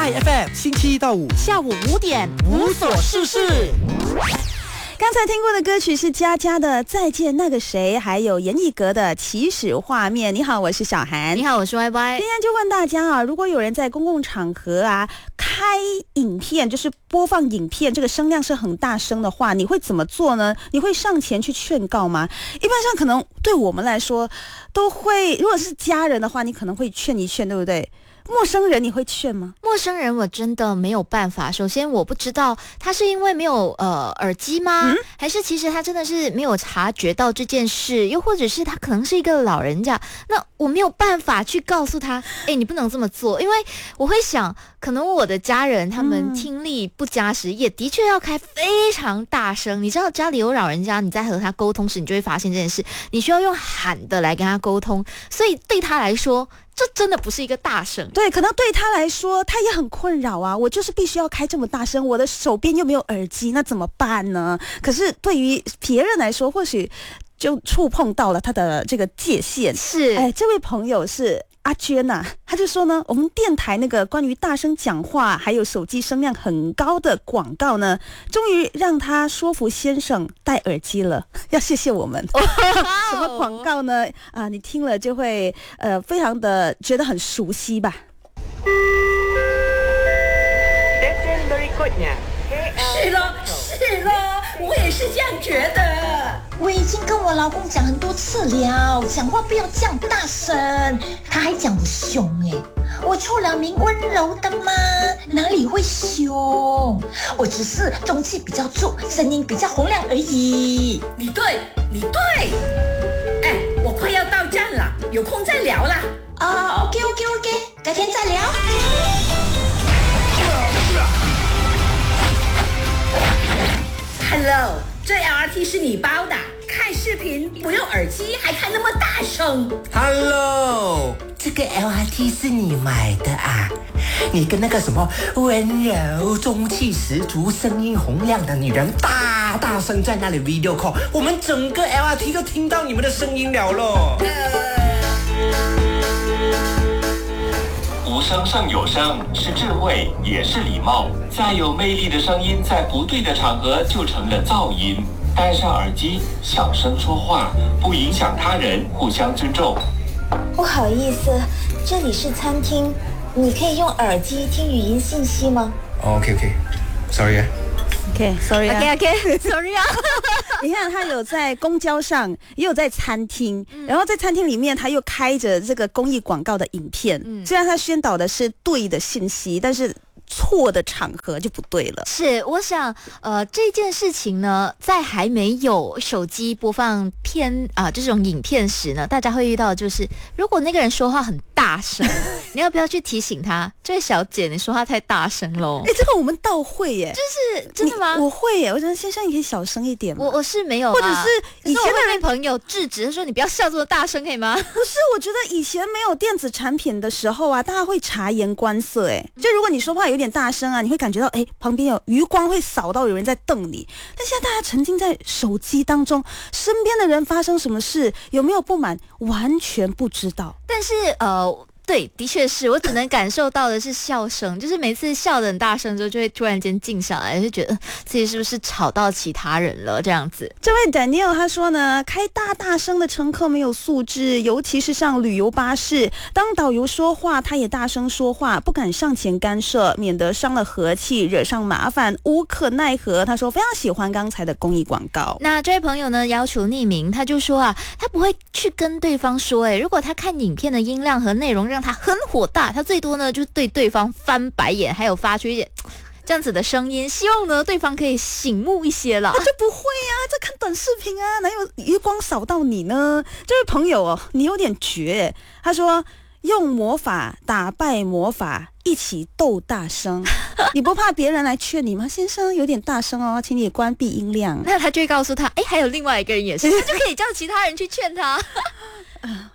IFM 星期一到五下午5点无所事事。 刚才听过的歌曲是佳佳的《再见那个谁》，还有严艺格的《起始画面》。你好，我是小涵。 你好，我是 YY。 今天就问大家啊，如果有人在公共场合啊开影片，就是播放影片，这个声量是很大声的话，你会怎么做呢？你会上前去劝告吗？一般上可能对我们来说都会，如果是家人的话，你可能会劝一劝，对不对？陌生人你会劝吗？ 陌生人我真的没有办法。首先我不知道他是因为没有耳机吗？还是其实他真的是没有察觉到这件事，又或者是他可能是一个老人家，那我没有办法去告诉他你不能这么做，因为我会想可能我的家人他们听力不佳时也的确要开非常大声。你知道家里有老人家，你在和他沟通时你就会发现这件事，你需要用喊的来跟他沟通，所以对他来说这真的不是一个大声。 对，可能对他来说他也很困扰啊，我就是必须要开这么大声，我的手边又没有耳机，那怎么办呢？可是对于别人来说或许就触碰到了他的这个界限。 是， 这位朋友是阿娟啊，他就说呢，我们电台那个关于大声讲话还有手机声量很高的广告呢，终于让他说服先生戴耳机了，要谢谢我们。什么广告呢？你听了就会非常的觉得很熟悉吧。 是咯，我也是这样觉得。 我已经跟我老公讲很多次了，讲话不要这样大声，他还讲我凶我出了名温柔的吗？哪里会凶？我只是中气比较足，声音比较洪亮而已。 你对，我快要到站了，有空再聊啦。 OK， 改天再聊。 Hello， 这 LRT 是你包的，看视频不用耳机还开那么大声。 Hello， 这个 LRT 是你买的啊？你跟那个什么温柔、中气十足、声音洪亮的女人大声在那里 video call， 我们整个 LRT 都听到你们的声音了咯。 无声胜有声，是智慧，也是礼貌。再有魅力的声音，在不对的场合就成了噪音。戴上耳机，小声说话，不影响他人，互相尊重。 不好意思，这里是餐厅，你可以用耳机听语音信息吗 ？OK，sorry 啊。 sorry 啊。 sorry 啊。 你看他有在公交上，也有在餐厅，然后在餐厅里面他又开着这个公益广告的影片。虽然他宣导的是对的信息，但是错的场合就不对了。 是，我想这件事情呢，在还没有手机播放这种影片时呢，大家会遇到的就是如果那个人说话很大声你要不要去提醒他，这位小姐你说话太大声咯。 这个我们倒会耶。 就是真的吗？ 我会耶，我觉得先生你可以小声一点嘛。 我是没有， 或者是以前的人朋友制止说你不要笑这么大声可以吗？ 不是，我觉得以前没有电子产品的时候啊，大家会察言观色就如果你说话有点大声啊，你会感觉到旁边有余光会扫到有人在瞪你。但现在大家沉浸在手机当中，身边的人发生什么事，有没有不满，完全不知道。 但是对，的确是我只能感受到的是笑声，就是每次笑得很大声之后，就会突然间静下来，就觉得自己是不是吵到其他人了这样子。 这位 Daniel 他说呢，开大声的乘客没有素质，尤其是上旅游巴士，当导游说话他也大声说话，不敢上前干涉，免得伤了和气，惹上麻烦，无可奈何。他说非常喜欢刚才的公益广告。 那这位朋友呢要求匿名，他就说他不会去跟对方说如果他看影片的音量和内容让他很火大，他最多呢就是对对方翻白眼，还有发出一点这样子的声音，希望呢对方可以醒目一些啦。 就不会在看短视频哪有余光扫到你呢？这位朋友你有点绝他说用魔法打败魔法，一起斗大声。你不怕别人来劝你吗？先生有点大声请你关闭音量。 那他就会告诉他还有另外一个人也是他就可以叫其他人去劝他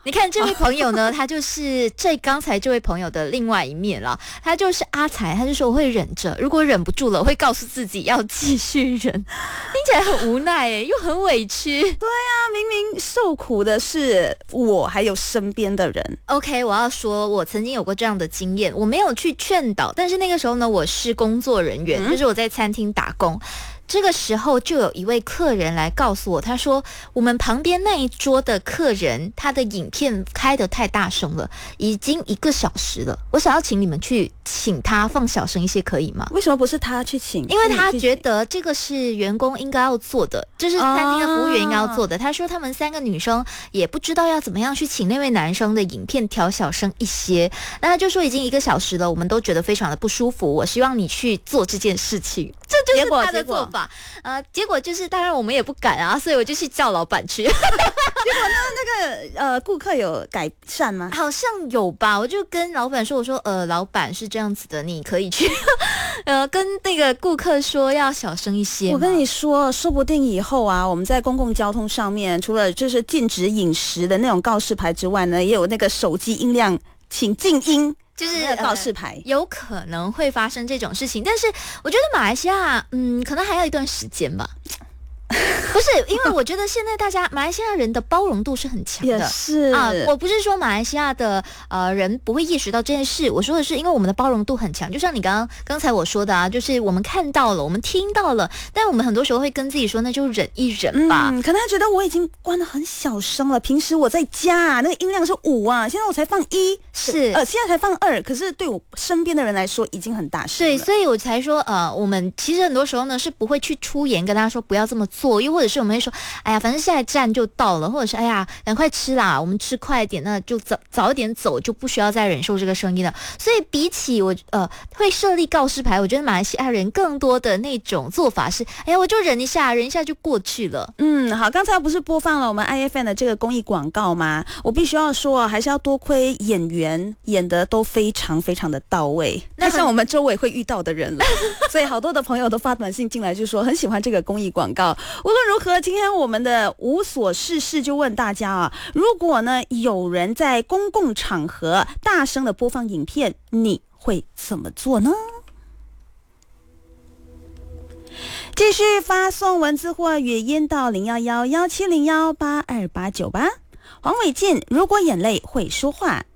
你看这位朋友呢，他就是刚才这位朋友的另外一面了。他就是阿才，他就说我会忍着，如果忍不住了，我会告诉自己要继续忍。听起来很无奈耶，又很委屈。 对啊，明明受苦的是我，还有身边的人。 OK， 我要说，我曾经有过这样的经验，我没有去劝导，但是那个时候呢，我是工作人员，就是我在餐厅打工。这个时候就有一位客人来告诉我，他说我们旁边那一桌的客人他的影片开得太大声了，已经1个小时了，我想要请你们去请他放小声一些，可以吗？ 为什么不是他去请？ 因为他觉得这个是员工应该要做的，这是餐厅的服务员应该要做的。他说他们3个女生也不知道要怎么样去请那位男生的影片调小声一些，那他就说已经1个小时了，我们都觉得非常的不舒服，我希望你去做这件事情。这就是他的做法。结果就是当然我们也不敢啊，所以我就去叫老板去。结果呢，那个顾客有改善吗？ 好像有吧，我就跟老板说，我说老板是这样子的，你可以去跟那个顾客说要小声一些。 我跟你说，说不定以后啊，我们在公共交通上面，除了就是禁止饮食的那种告示牌之外呢，也有那个手机音量请静音。就是那个告示牌， 有可能会发生这种事情，但是我觉得马来西亚，可能还要一段时间吧。不是，因为我觉得现在马来西亚人的包容度是很强的， 也是啊，我不是说马来西亚的人不会意识到这件事，我说的是因为我们的包容度很强，就像你刚才我说的啊，就是我们看到了，我们听到了，但我们很多时候会跟自己说，那就忍一忍吧。 可能他觉得我已经关得很小声了，平时我在家啊，那个音量是5啊，现在我才放1，现在才放2，可是对我身边的人来说已经很大声了。 对，所以我才说我们其实很多时候呢是不会去出言跟大家说不要这么做，又或者是我们会说，哎呀，反正下一站就到了，或者是哎呀，赶快吃啦，我们吃快一点，那就早一点走，就不需要再忍受这个声音了。所以比起我会设立告示牌，我觉得马来西亚人更多的那种做法是，哎呀，我就忍一下就过去了。 好，刚才不是播放了我们 IFN 的这个公益广告吗？我必须要说，还是要多亏演员演的都非常非常的到位，那像我们周围会遇到的人了。所以好多的朋友都发短信进来，就说很喜欢这个公益广告。无论如何，今天我们的无所事事就问大家啊，如果呢有人在公共场合大声的播放影片，你会怎么做呢？继续发送文字或语音到011-1701-8289吧。黄伟晋，如果眼泪会说话。